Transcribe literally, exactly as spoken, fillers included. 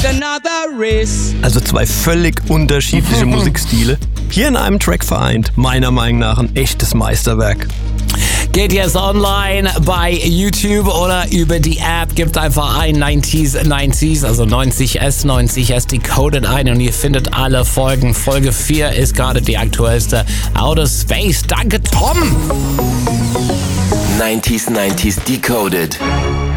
another race. Also zwei völlig unterschiedliche Musikstile. Hier in einem Track vereint. Meiner Meinung nach ein echtes Meisterwerk. Geht jetzt online bei YouTube oder über die App, gebt einfach ein neunzig neunzig, also neunzig S, neunzig S Decoded ein und ihr findet alle Folgen. Folge vier ist gerade die aktuellste. Outer Space. Danke, Tom! neunzig neunzig Decoded.